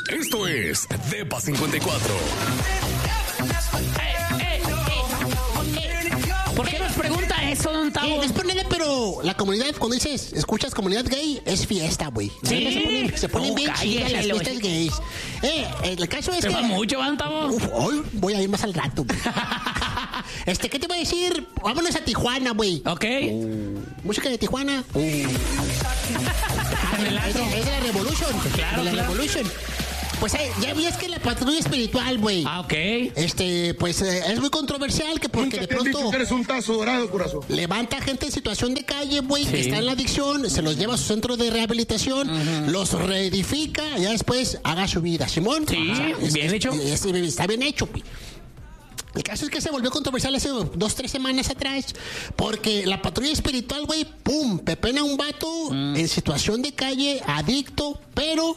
Esto es Depa 54. ¿Por qué nos pregunta eso, don Tavo? No es por nada, pero la comunidad, cuando dices, escuchas comunidad gay, es fiesta, güey. Sí. Se ponen bien chidas las fiestas gays. El caso es ¿Se que... va mucho, don Tavo? Hoy voy a ir más al rato, güey. ¿Qué te voy a decir? Vámonos a Tijuana, güey. Ok. Música de Tijuana. El Es de la Revolution. Claro, de la claro. Revolution. Pues ya vi, es que la patrulla espiritual, güey. Ah, ok. Pues es muy controversial que porque Nunca de te han dicho pronto que eres un tazo dorado, corazón. levanta gente en situación de calle, güey, Sí. que está en la adicción, se los lleva a su centro de rehabilitación, los reedifica, y ya después haga su vida. Simón. Sí, bien hecho. Está bien hecho, güey. El caso es que se volvió controversial hace 2-3 semanas atrás, porque la patrulla espiritual, güey, pum, pepena a un vato en situación de calle, adicto, pero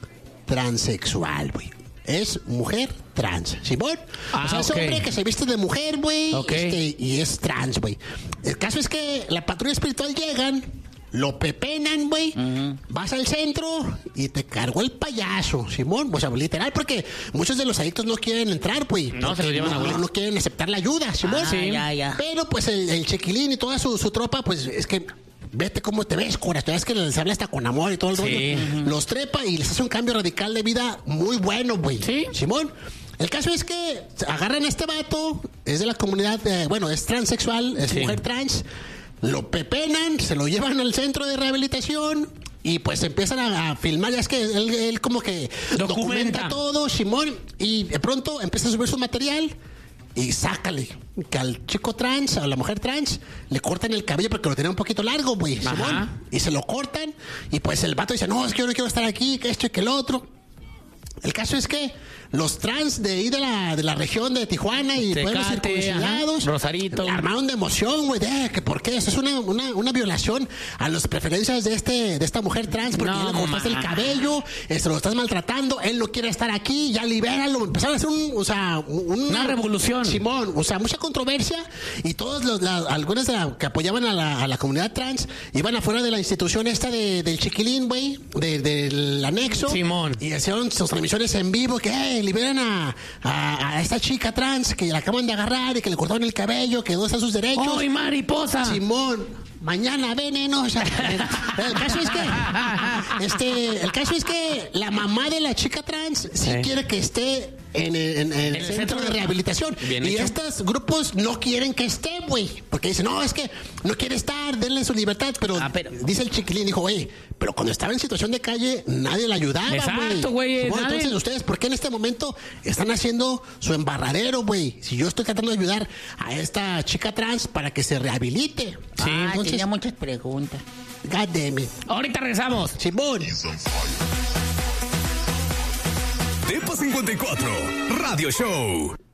transexual, güey. Es mujer trans, ¿Simón? O sea, es ok. hombre que se viste de mujer, güey, Ok. y es trans, güey. El caso es que la patrulla espiritual llegan, lo pepenan, güey, vas al centro y te cargó el payaso, Simón. O sea, literal, porque muchos de los adictos no quieren entrar, güey. No, se porque lo llevan a huevo. no quieren aceptar la ayuda, Simón. Sí. Ya. Pero pues el chiquilín y toda su tropa, pues es que... Vete cómo te ves, corazón. Es que les habla hasta con amor y todo el rollo. Sí. Los trepa y les hace un cambio radical de vida muy bueno, güey. Sí. Simón. El caso es que agarran a este vato, es de la comunidad, es transexual, es Sí. mujer trans, lo pepenan, se lo llevan al centro de rehabilitación y pues empiezan a filmar. Ya es que él como que documenta todo, Simón, y de pronto empieza a subir su material. Y sácale que al chico trans, a la mujer trans, le cortan el cabello porque lo tenía un poquito largo, güey, Ajá. Simón. Y se lo cortan. Y pues el vato dice, no, es que yo no quiero estar aquí, que esto y que el otro. El caso es que los trans de ahí de la región de Tijuana y pueblos Tecate, circuncidados, ajá, Rosarito. le armaron de emoción, güey, que por qué eso es una violación a las preferencias de esta mujer trans, porque No, ya le cortaste el ma. cabello, se lo estás maltratando, él no quiere estar aquí, ya libéralo. Empezaron a hacer Una revolución. Simón, mucha controversia, y todos algunos que apoyaban a la comunidad trans iban afuera de la institución esta del chiquilín, güey, del anexo. Simón. Y hicieron sus transmisiones en vivo que liberan a esta chica trans que la acaban de agarrar y que le cortaron el cabello, que no están sus derechos. ¡Ay, mariposa! Simón, mañana venenosa. El caso es que la mamá de la chica trans sí quiere que esté en el centro de rehabilitación. Bien Y hecho. estos grupos no quieren que esté, güey. Porque dicen, no, es que no quiere estar, denle su libertad. Pero dice el chiquilín, dijo, güey, pero cuando estaba en situación de calle, nadie la ayudaba, güey. Exacto, güey, Bueno, nadie. entonces, ¿ustedes por qué en este momento están haciendo su embarradero, güey? Si yo estoy tratando de ayudar a esta chica trans para que se rehabilite. Sí, entonces, Tenía muchas preguntas. God damn it. Ahorita regresamos. Simón. Depa 54 Radio Show.